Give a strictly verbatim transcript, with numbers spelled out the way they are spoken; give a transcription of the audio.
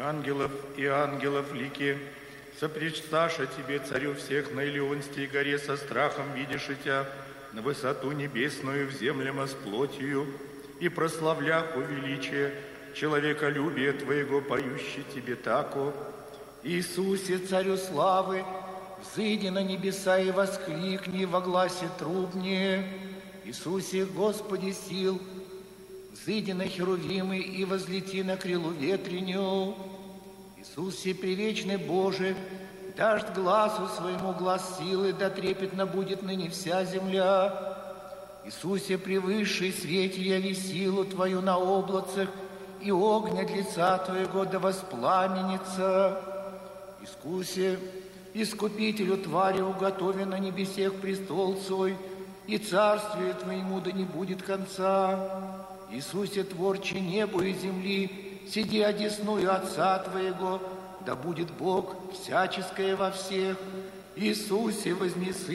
ангелов и ангелов лики, сопредсташа тебе, царю всех, на Илионстей горе со страхом видишь и тя, на высоту небесную в землема с плотью, и прославлях величие человеколюбие твоего, поющий тебе тако. Иисусе, царю славы, взыди на небеса и воскликни во гласе трубне. Иисусе, Господи сил, взыди на херувимы и возлети на крилу ветреню. Иисусе, превечный Боже, дашь глазу своему глаз силы, да трепетно будет ныне вся земля. Иисусе, превысший свете, яви силу Твою на облацах, и огня от лица Твоего да воспламенится. Искусе, искупителю твари уготовен на небесех престол свой, и царствие Твоему да не будет конца. Иисусе, творче небу и земли, сиди одесную Отца Твоего, да будет Бог всяческое во всех. Иисусе, вознеси